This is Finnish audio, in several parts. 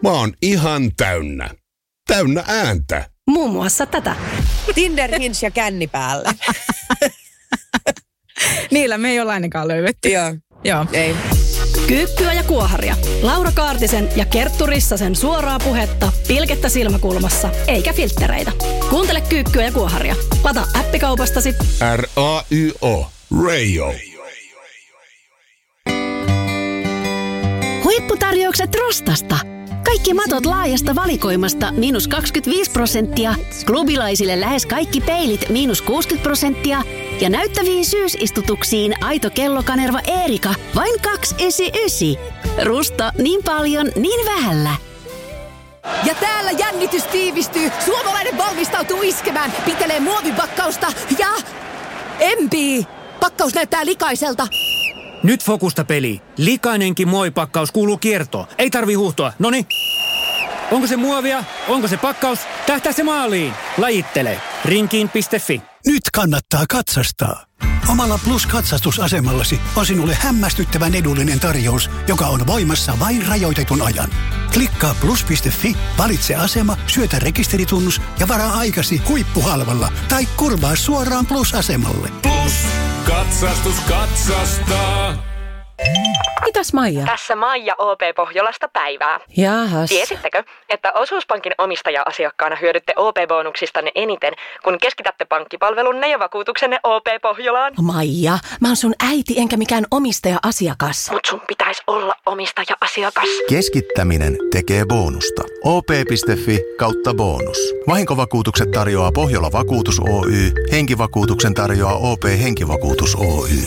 Mä oon ihan täynnä. Täynnä ääntä. Muun muassa tätä. Tinder, Hinge ja känni päälle. Niillä me ei ole ainakaan löydetty. Joo. Ei. Kyykkyä ja kuoharia. Laura Kaartisen ja Kerttu Rissasen suoraa puhetta pilkettä silmäkulmassa, eikä filttereitä. Kuuntele Kyykkyä ja kuoharia. Lata appikaupastasi. R-A-Y-O. Radio. Huipputarjoukset Rostasta. Kaikki matot laajasta valikoimasta -25%, klubilaisille lähes kaikki peilit -60% ja näyttäviin syysistutuksiin aito kellokanerva Eerika vain 299. Rusta niin paljon, niin vähällä. Ja täällä jännitys tiivistyy. Suomalainen valmistautuu iskemään, pitelee muovipakkausta ja empii. Pakkaus näyttää likaiselta. Nyt fokusta peli. Likainenkin muovipakkaus kuuluu kiertoon. Ei tarvi huuhtoa. Noniin. Onko se muovia? Onko se pakkaus? Tähtää se maaliin. Lajittele. Rinkiin.fi. Nyt kannattaa katsastaa. Omalla Plus-katsastusasemallasi on sinulle hämmästyttävän edullinen tarjous, joka on voimassa vain rajoitetun ajan. Klikkaa plus.fi, valitse asema, syötä rekisteritunnus ja varaa aikasi huippuhalvalla tai kurvaa suoraan Plus-asemalle. Plus. Katsastus katsastaa. Mitäs Maija? Tässä Maija OP Pohjolasta päivää. Jahas. Tiesittekö, että Osuuspankin omistaja-asiakkaana hyödytte OP-bonuksistanne eniten, kun keskitätte pankkipalvelunne ja vakuutuksenne OP Pohjolaan? Maija, mä oon sun äiti enkä mikään omistaja-asiakas. Mut sun pitäisi olla omistaja-asiakas. Keskittäminen tekee bonusta. op.fi/bonus. Vahinkovakuutukset tarjoaa Pohjola Vakuutus Oy. Henkivakuutuksen tarjoaa OP Henkivakuutus Oy.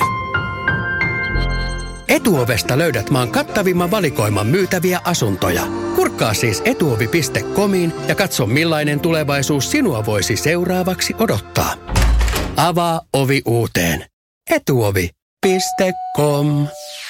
Etuovesta löydät maan kattavimman valikoiman myytäviä asuntoja. Kurkkaa siis etuovi.comiin ja katso millainen tulevaisuus sinua voisi seuraavaksi odottaa. Avaa ovi uuteen. Etuovi.com.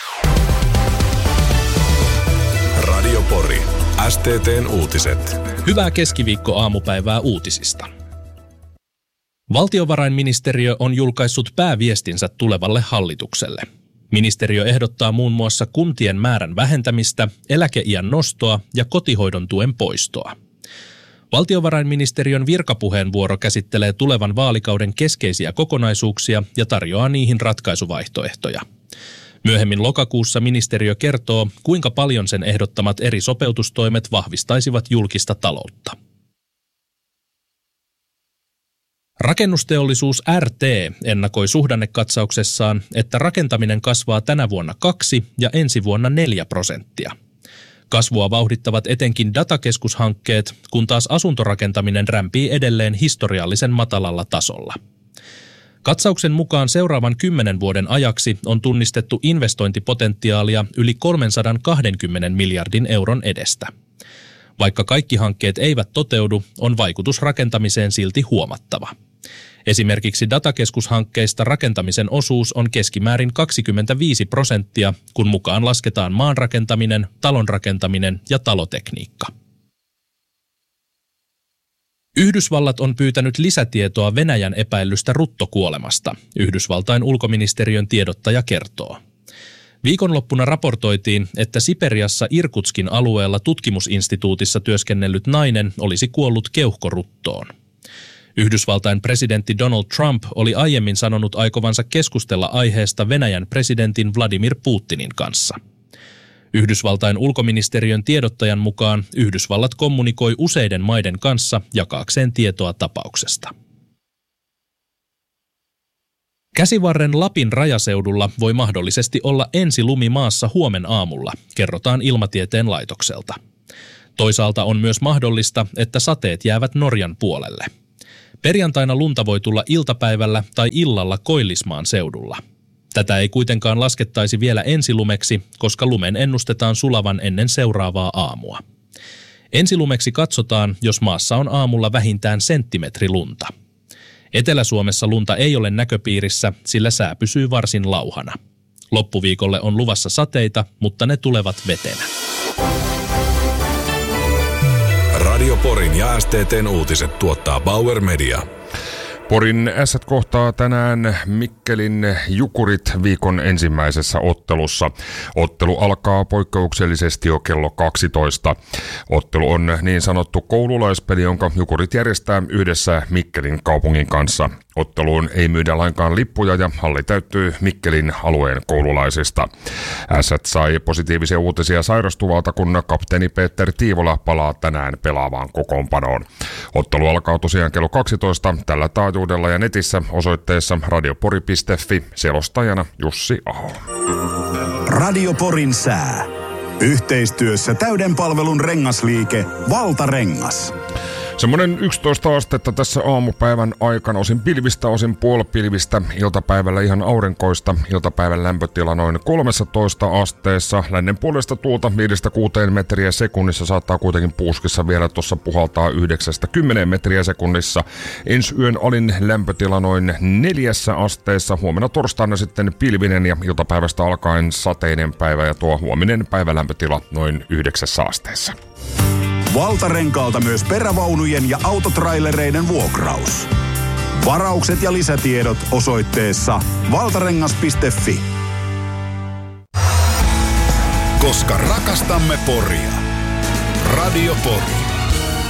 Radio Pori. STT:n uutiset. Hyvää keskiviikko-aamupäivää uutisista. Valtiovarainministeriö on julkaissut pääviestinsä tulevalle hallitukselle. Ministeriö ehdottaa muun muassa kuntien määrän vähentämistä, eläkeiän nostoa ja kotihoidon tuen poistoa. Valtiovarainministeriön virkapuheenvuoro käsittelee tulevan vaalikauden keskeisiä kokonaisuuksia ja tarjoaa niihin ratkaisuvaihtoehtoja. Myöhemmin lokakuussa ministeriö kertoo, kuinka paljon sen ehdottamat eri sopeutustoimet vahvistaisivat julkista taloutta. Rakennusteollisuus RT ennakoi suhdannekatsauksessaan, että rakentaminen kasvaa tänä vuonna 2% ja ensi vuonna 4%. Kasvua vauhdittavat etenkin datakeskushankkeet, kun taas asuntorakentaminen rämpii edelleen historiallisen matalalla tasolla. Katsauksen mukaan seuraavan 10 vuoden ajaksi on tunnistettu investointipotentiaalia yli 320 miljardin euron edestä. Vaikka kaikki hankkeet eivät toteudu, on vaikutus rakentamiseen silti huomattava. Esimerkiksi datakeskushankkeista rakentamisen osuus on keskimäärin 25%, kun mukaan lasketaan maanrakentaminen, talonrakentaminen ja talotekniikka. Yhdysvallat on pyytänyt lisätietoa Venäjän epäillystä ruttokuolemasta, Yhdysvaltain ulkoministeriön tiedottaja kertoo. Viikonloppuna raportoitiin, että Siperiassa Irkutskin alueella tutkimusinstituutissa työskennellyt nainen olisi kuollut keuhkoruttoon. Yhdysvaltain presidentti Donald Trump oli aiemmin sanonut aikovansa keskustella aiheesta Venäjän presidentin Vladimir Putinin kanssa. Yhdysvaltain ulkoministeriön tiedottajan mukaan Yhdysvallat kommunikoi useiden maiden kanssa jakaakseen tietoa tapauksesta. Käsivarren Lapin rajaseudulla voi mahdollisesti olla ensilumi maassa huomen aamulla, kerrotaan Ilmatieteen laitokselta. Toisaalta on myös mahdollista, että sateet jäävät Norjan puolelle. Perjantaina lunta voi tulla iltapäivällä tai illalla Koillismaan seudulla. Tätä ei kuitenkaan laskettaisi vielä ensilumeksi, koska lumen ennustetaan sulavan ennen seuraavaa aamua. Ensilumeksi katsotaan, jos maassa on aamulla vähintään senttimetri lunta. Etelä-Suomessa lunta ei ole näköpiirissä, sillä sää pysyy varsin lauhana. Loppuviikolle on luvassa sateita, mutta ne tulevat vetenä. Radio Porin ja STT:n uutiset tuottaa Bauer Media. Porin Ässät kohtaa tänään Mikkelin Jukurit viikon ensimmäisessä ottelussa. Ottelu alkaa poikkeuksellisesti jo kello 12. Ottelu on niin sanottu koululaispeli, jonka Jukurit järjestää yhdessä Mikkelin kaupungin kanssa. Otteluun ei myydä lainkaan lippuja ja halli täyttyy Mikkelin alueen koululaisista. Ässät sai positiivisia uutisia sairastuvalta, kun kapteeni Peter Tiivola palaa tänään pelaavaan kokoonpanoon. Ottelu alkaa tosiaan kello 12 tällä taajuudella ja netissä osoitteessa radiopori.fi. Selostajana Jussi Aho. Radio Porin sää. Yhteistyössä täyden palvelun rengasliike Valtarengas. Semmoinen 11 astetta tässä aamupäivän aikana, osin pilvistä, osin puolipilvistä, iltapäivällä ihan aurinkoista, iltapäivän lämpötila noin 13 asteessa, lännen puolesta tuulta 5-6 metriä sekunnissa, saattaa kuitenkin puuskissa vielä tuossa puhaltaa 9-10 metriä sekunnissa. Ensi yön alin lämpötila noin 4 asteessa, huomenna torstaina sitten pilvinen ja iltapäivästä alkaen sateinen päivä ja tuo huominen päivälämpötila noin 9 asteessa. Valtarenkaalta myös perävaunujen ja autotrailereiden vuokraus. Varaukset ja lisätiedot osoitteessa valtarengas.fi. Koska rakastamme Poria. Radio Pori.